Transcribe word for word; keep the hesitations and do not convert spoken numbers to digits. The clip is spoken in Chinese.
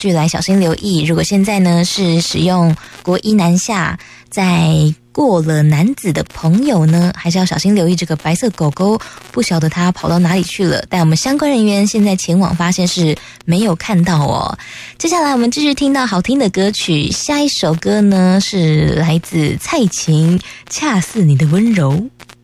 据来小心留意，如果现在呢是使用国一南下在过了男子的朋友呢，还是要小心留意这个白色狗狗，不晓得它跑到哪里去了，但我们相关人员现在前往发现是没有看到哦。接下来我们继续听到好听的歌曲，下一首歌呢是来自蔡琴，恰似你的温柔。